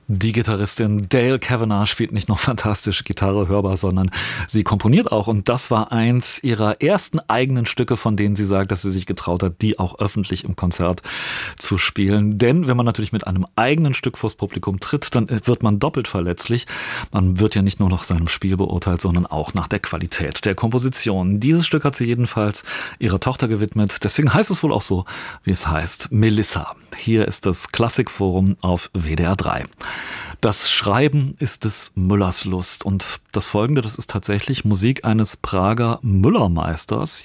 Die Gitarristin Dale Kavanagh spielt nicht nur fantastische Gitarre hörbar, sondern sie komponiert auch. Und das war eins ihrer ersten eigenen Stücke, von denen sie sagt, dass sie sich getraut hat, die auch öffentlich im Konzert zu spielen. Denn wenn man natürlich mit einem eigenen Stück vors Publikum tritt, dann wird man doppelt verletzlich. Man wird ja nicht nur nach seinem Spiel beurteilt, sondern auch nach der Qualität der Komposition. Dieses Stück hat sie jedenfalls ihrer Tochter gewidmet. Deswegen heißt es wohl auch so, wie es heißt, Melissa. Hier ist das Klassikforum auf WDR 3. Das Schreiben ist des Müllers Lust. Und das Folgende, das ist tatsächlich Musik eines Prager Müllermeisters.